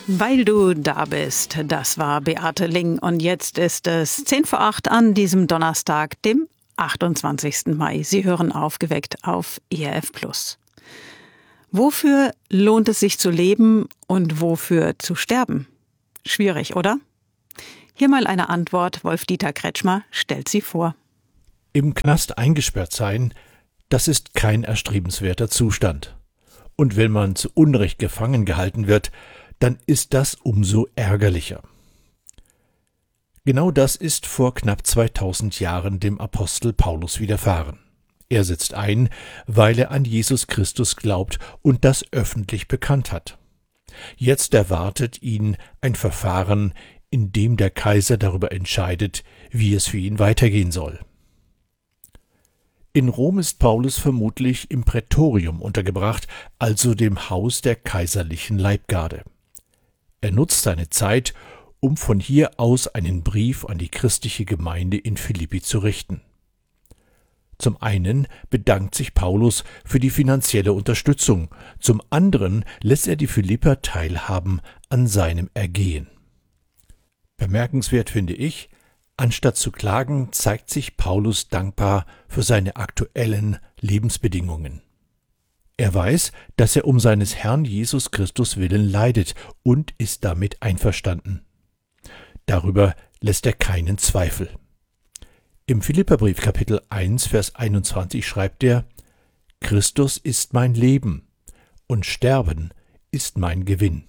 Weil du da bist, das war Beate Ling und jetzt ist es 7:10 an diesem Donnerstag, dem 28. Mai. Sie hören Aufgeweckt auf ERF+. Wofür lohnt es sich zu leben und wofür zu sterben? Schwierig, oder? Hier mal eine Antwort. Wolf-Dieter Kretschmer stellt sie vor. Im Knast eingesperrt sein, das ist kein erstrebenswerter Zustand. Und wenn man zu Unrecht gefangen gehalten wird, dann ist das umso ärgerlicher. Genau das ist vor knapp 2000 Jahren dem Apostel Paulus widerfahren. Er sitzt ein, weil er an Jesus Christus glaubt und das öffentlich bekannt hat. Jetzt erwartet ihn ein Verfahren, in dem der Kaiser darüber entscheidet, wie es für ihn weitergehen soll. In Rom ist Paulus vermutlich im Prätorium untergebracht, also dem Haus der kaiserlichen Leibgarde. Er nutzt seine Zeit, um von hier aus einen Brief an die christliche Gemeinde in Philippi zu richten. Zum einen bedankt sich Paulus für die finanzielle Unterstützung, zum anderen lässt er die Philipper teilhaben an seinem Ergehen. Bemerkenswert finde ich, anstatt zu klagen, zeigt sich Paulus dankbar für seine aktuellen Lebensbedingungen. Er weiß, dass er um seines Herrn Jesus Christus willen leidet und ist damit einverstanden. Darüber lässt er keinen Zweifel. Im Philipperbrief Kapitel 1, Vers 21 schreibt er: Christus ist mein Leben und Sterben ist mein Gewinn.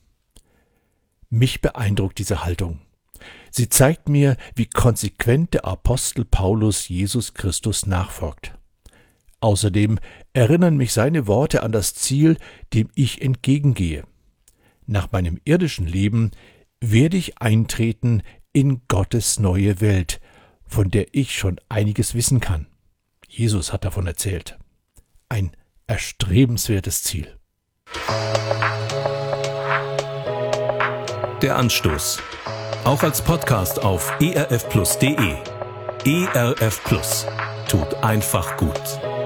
Mich beeindruckt diese Haltung. Sie zeigt mir, wie konsequent der Apostel Paulus Jesus Christus nachfolgt. Außerdem erinnern mich seine Worte an das Ziel, dem ich entgegengehe. Nach meinem irdischen Leben werde ich eintreten in Gottes neue Welt, von der ich schon einiges wissen kann. Jesus hat davon erzählt. Ein erstrebenswertes Ziel. Der Anstoß. Auch als Podcast auf erfplus.de. ERF Plus. Tut einfach gut.